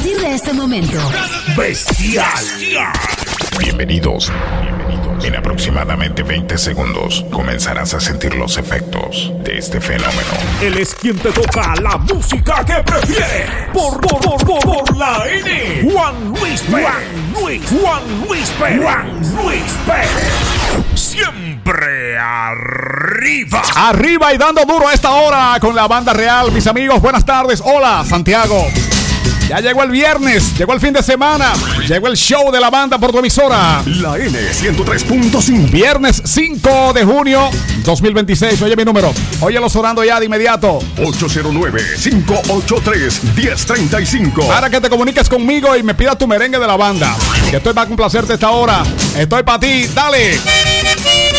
partir de este momento. Bestial. Bienvenidos. En aproximadamente 20 segundos comenzarás a sentir los efectos de este fenómeno. Él es quien te toca la música que prefiere. Por la N. Juan Luis Pérez. Siempre arriba. Arriba y dando duro a esta hora con la banda real, mis amigos. Buenas tardes. Hola, Santiago. Ya llegó el viernes, llegó el fin de semana, llegó el show de la banda por tu emisora. La N103.5. Viernes 5 de junio 2026. Oye mi número. Óyelo sonando ya de inmediato. 809-583-1035. Para que te comuniques conmigo y me pidas tu merengue de la banda. Que estoy para complacerte esta hora. Estoy para ti. Dale.